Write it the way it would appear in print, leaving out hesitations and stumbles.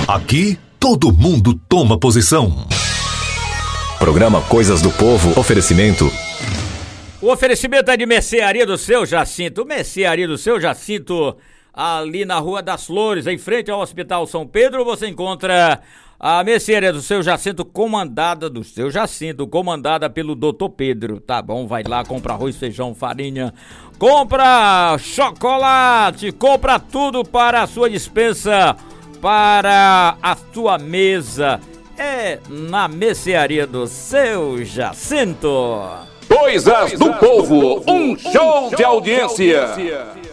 Aqui, todo mundo toma posição. Programa Coisas do Povo. Oferecimento. O oferecimento é de Mercearia do Seu Jacinto. Mercearia do Seu Jacinto, ali na Rua das Flores, em frente ao Hospital São Pedro, você encontra a Mercearia do Seu Jacinto, comandada pelo Dr. Pedro. Tá bom, vai lá, compra arroz, feijão, farinha, compra chocolate, compra tudo para a sua despensa, para a sua mesa. É na Mercearia do Seu Jacinto. Coisas do Povo, um show de audiência.